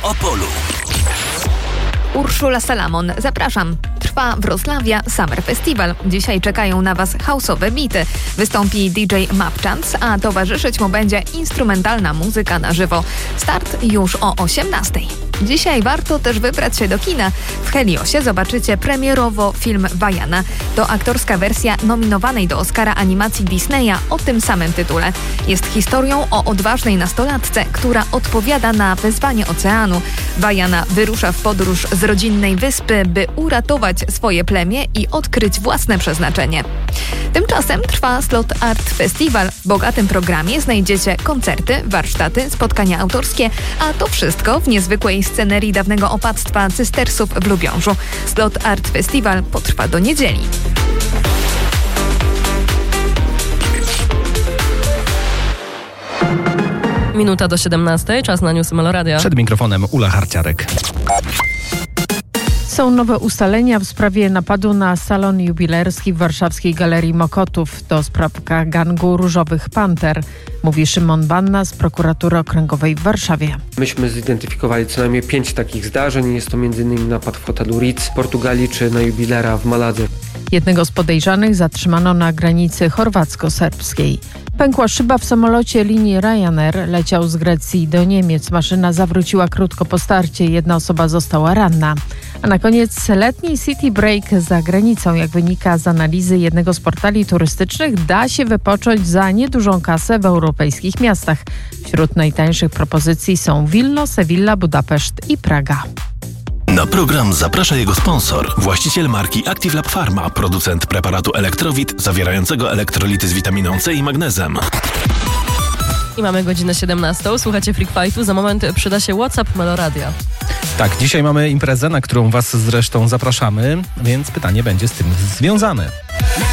Opolu. Urszula Salamon, zapraszam. Trwa Wrocławia Summer Festival. Dzisiaj czekają na Was house'owe bity. Wystąpi DJ Mapchance, a towarzyszyć mu będzie instrumentalna muzyka na żywo. Start już o 18:00. Dzisiaj warto też wybrać się do kina. W Heliosie zobaczycie premierowo film Vaiana. To aktorska wersja nominowanej do Oscara animacji Disneya o tym samym tytule. Jest historią o odważnej nastolatce, która odpowiada na wezwanie oceanu. Vaiana wyrusza w podróż z rodzinnej wyspy, by uratować swoje plemię i odkryć własne przeznaczenie. Tymczasem trwa Slot Art Festival. W bogatym programie znajdziecie koncerty, warsztaty, spotkania autorskie, a to wszystko w niezwykłej scenerii dawnego opactwa Cystersów w Lubiążu. Slot Art Festival potrwa do niedzieli. Minuta do 17:00, czas na newsy Meloradia. Przed mikrofonem Ula Harciarek. Są nowe ustalenia w sprawie napadu na salon jubilerski w warszawskiej Galerii Mokotów. To sprawka gangu Różowych Panter, mówi Szymon Banna z Prokuratury Okręgowej w Warszawie. Myśmy zidentyfikowali co najmniej 5 takich zdarzeń. Jest to m.in. napad w hotelu Ritz w Portugalii czy na jubilera w Maladze. Jednego z podejrzanych zatrzymano na granicy chorwacko-serbskiej. Pękła szyba w samolocie linii Ryanair. Leciał z Grecji do Niemiec. Maszyna zawróciła krótko po starcie. Jedna osoba została ranna. A na koniec letni city break za granicą. Jak wynika z analizy jednego z portali turystycznych, da się wypocząć za niedużą kasę w europejskich miastach. Wśród najtańszych propozycji są Wilno, Sewilla, Budapeszt i Praga. Na program zaprasza jego sponsor, właściciel marki Active Lab Pharma, producent preparatu Elektrowit zawierającego elektrolity z witaminą C i magnezem. I mamy godzinę 17:00. Słuchacie Freak Fightu. Za moment przyda się WhatsApp Meloradia. Tak, dzisiaj mamy imprezę, na którą Was zresztą zapraszamy, więc pytanie będzie z tym związane.